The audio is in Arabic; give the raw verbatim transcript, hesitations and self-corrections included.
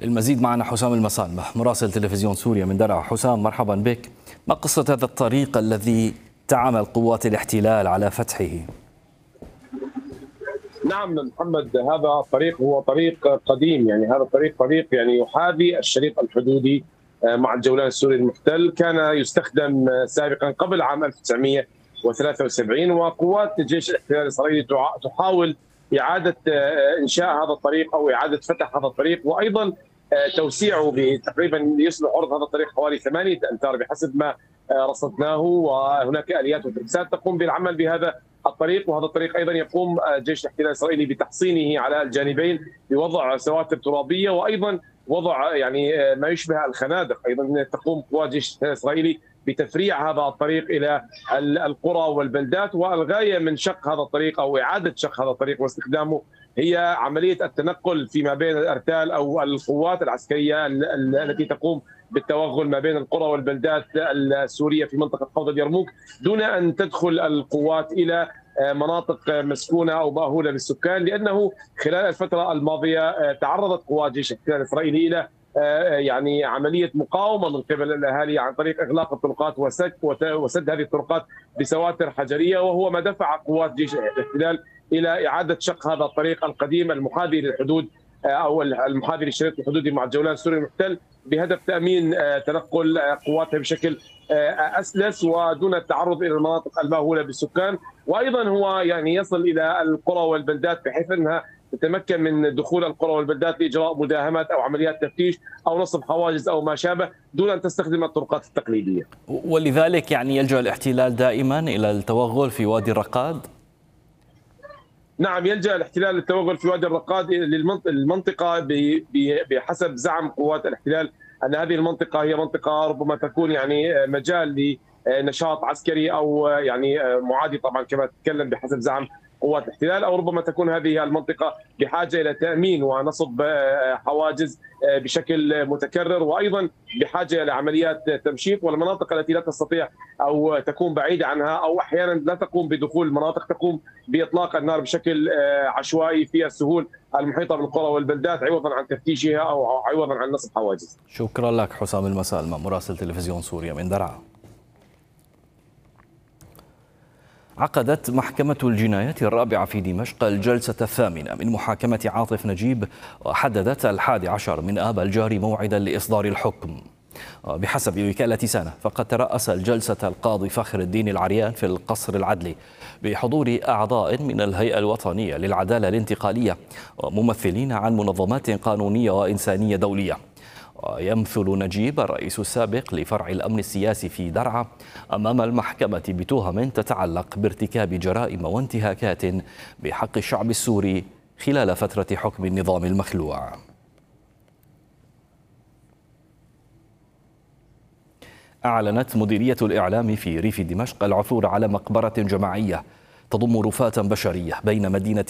للمزيد معنا حسام المصالمة مراسل تلفزيون سوريا من درعا. حسام، مرحبا بك. ما قصة هذا الطريق الذي تعمل قوات الاحتلال على فتحه؟ نعم محمد، هذا الطريق هو طريق قديم، يعني هذا الطريق طريق يعني يحاذي الشريط الحدودي مع الجولان السوري المحتل. كان يستخدم سابقا قبل عام ألف وتسعمئة وثلاثة وسبعين، وقوات جيش الاحتلال الاسرائيلي تحاول اعاده انشاء هذا الطريق او اعاده فتح هذا الطريق، وايضا توسيعه بتقريبا يصبح عرض هذا الطريق حوالي ثمانية امتار بحسب ما رصدناه، وهناك اليات وترسات تقوم بالعمل بهذا الطريق. وهذا الطريق ايضا يقوم جيش الاحتلال الاسرائيلي بتحصينه على الجانبين بوضع سواتر ترابيه، وايضا وضع يعني ما يشبه الخنادق. ايضا تقوم قوات جيش الاحتلال الاسرائيلي بتفريع هذا الطريق الى القرى والبلدات، والغايه من شق هذا الطريق او اعاده شق هذا الطريق واستخدامه هي عمليه التنقل فيما بين الارتال او القوات العسكريه التي تقوم بالتوغل ما بين القرى والبلدات السوريه في منطقه حوض اليرموك، دون ان تدخل القوات الى مناطق مسكونه او مأهوله بالسكان، لانه خلال الفتره الماضيه تعرضت قوات جيش الاحتلال الاسرائيلي الى يعني عمليه مقاومه من قبل الاهالي عن طريق اغلاق الطرقات وسد وسد هذه الطرقات بسواتر حجريه، وهو ما دفع قوات جيش الاحتلال الى اعاده شق هذا الطريق القديم المحاذي للحدود او المحاذي للشريط الحدودي مع الجولان السوري المحتل، بهدف تامين تنقل قواتها بشكل اسلس ودون التعرض الى المناطق المأهوله بالسكان. وايضا هو يعني يصل الى القرى والبلدات بحيث انها تتمكن من دخول القرى والبلدات لاجراء مداهمات او عمليات تفتيش او نصب حواجز او ما شابه، دون ان تستخدم الطرقات التقليديه. ولذلك يعني يلجأ الاحتلال دائما الى التوغل في وادي الرقاد. نعم، يلجأ الاحتلال للتوغل في وادي الرقاد للمنطقه بحسب زعم قوات الاحتلال ان هذه المنطقه هي منطقه ربما تكون يعني مجال لنشاط عسكري او يعني معادي، طبعا كما تتكلم بحسب زعم قوات الاحتلال، او ربما تكون هذه المنطقه بحاجه الى تامين ونصب حواجز بشكل متكرر، وايضا بحاجه الى عمليات تمشيط. والمناطق التي لا تستطيع او تكون بعيده عنها او احيانا لا تقوم بدخول المناطق، تقوم باطلاق النار بشكل عشوائي في السهول المحيطه بالقرى والبلدات عوضا عن تفتيشها او عوضا عن نصب حواجز. شكرا لك حسام المصالمة مراسل تلفزيون سوريا من درعا. عقدت محكمة الجنايات الرابعة في دمشق الجلسة الثامنة من محاكمة عاطف نجيب، وحددت الحادي عشر من آب الجاري موعدا لإصدار الحكم. بحسب وكالة سنة، فقد ترأس الجلسة القاضي فخر الدين العريان في القصر العدلي بحضور أعضاء من الهيئة الوطنية للعدالة الانتقالية وممثلين عن منظمات قانونية وإنسانية دولية. ويمثل نجيب الرئيس السابق لفرع الأمن السياسي في درعا أمام المحكمة بتهم تتعلق بارتكاب جرائم وانتهاكات بحق الشعب السوري خلال فترة حكم النظام المخلوع. أعلنت مديرية الإعلام في ريف دمشق العثور على مقبرة جماعية تضم رفاة بشرية بين مدينة